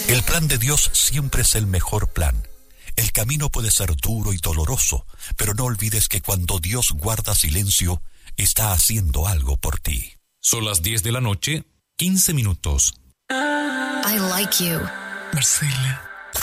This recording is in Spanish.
El plan de Dios siempre es el mejor plan. El camino puede ser duro y doloroso, pero no olvides que cuando Dios guarda silencio, está haciendo algo por ti. Son las 10 de la noche, 15 minutos. I like you. Marcela.